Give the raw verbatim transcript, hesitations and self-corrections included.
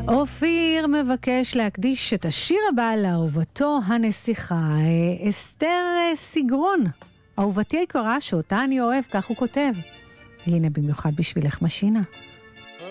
אופיר מבקש להקדיש את השיר הבא לאהובתו הנסיכה, אסתר סיגרון. אהובתי היקרה שאותה אני אוהב, כך הוא כותב. הנה במיוחד בשבילך משינה.